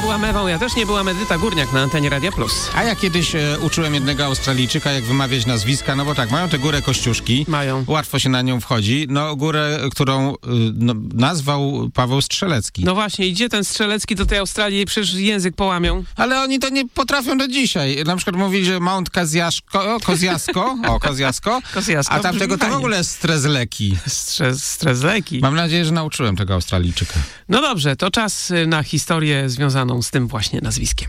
była Ewą, ja też nie byłam. Edyta Górniak na antenie Radia Plus. A ja kiedyś uczyłem jednego Australijczyka, jak wymawiać nazwiska, no bo tak, mają tę górę Kościuszki. Mają. Łatwo się na nią wchodzi. No górę, którą nazwał Paweł Strzelecki. No właśnie, idzie ten Strzelecki do tej Australii i przecież język połamią. Ale oni to nie potrafią do dzisiaj. Na przykład mówili, że Mount Kosciuszko, a tamtego to w ogóle Strezleki. Strezleki. Mam nadzieję, że nauczyłem tego Australijczyka. No dobrze, to czas na historię związaną z tym właśnie nazwiskiem.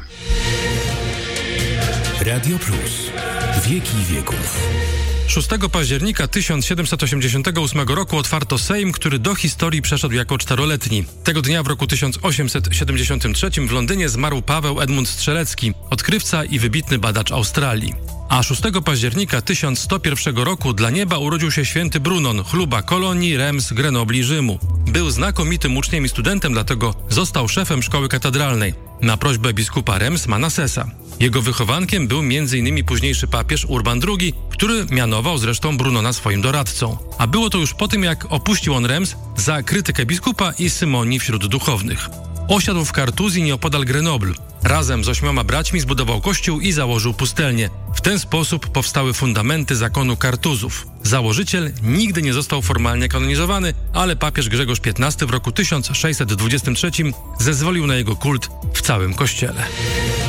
Radio Plus. Wieki wieków. 6 października 1788 roku otwarto Sejm, który do historii przeszedł jako 4-letni. Tego dnia w roku 1873 w Londynie zmarł Paweł Edmund Strzelecki, odkrywca i wybitny badacz Australii. A 6 października 1101 roku dla nieba urodził się święty Brunon, chluba Kolonii, Reims, Grenoble i Rzymu. Był znakomitym uczniem i studentem, dlatego został szefem szkoły katedralnej na prośbę biskupa Reims Manassesa. Jego wychowankiem był m.in. późniejszy papież Urban II, który mianował zresztą Brunona swoim doradcą. A było to już po tym, jak opuścił on Reims za krytykę biskupa i symonii wśród duchownych. Osiadł w Kartuzji nieopodal Grenoble. Razem z 8 braćmi zbudował kościół i założył pustelnię. W ten sposób powstały fundamenty zakonu Kartuzów. Założyciel nigdy nie został formalnie kanonizowany, ale papież Grzegorz XV w roku 1623 zezwolił na jego kult w całym kościele.